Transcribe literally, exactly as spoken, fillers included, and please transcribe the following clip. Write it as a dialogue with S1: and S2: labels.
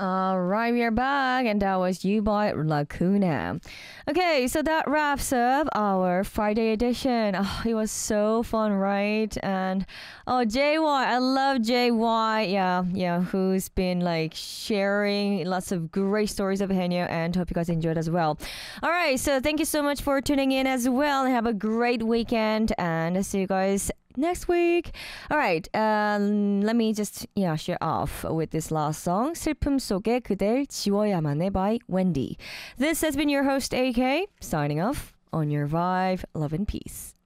S1: All right, we are back, and that was You by Lacuna. Okay, so that wraps up our Friday edition. Oh, it was so fun, right? And oh, J Y, I love J Y. Yeah, yeah, who's been like sharing lots of great stories of Haenyeo, and hope you guys enjoyed as well. All right, so thank you so much for tuning in as well. Have a great weekend, and see you guys next week. All right, um, let me just yeah share off with this last song. 슬픔 속에 그댈 지워야만 해 by Wendy. This has been your host A K signing off on your vibe, love and peace.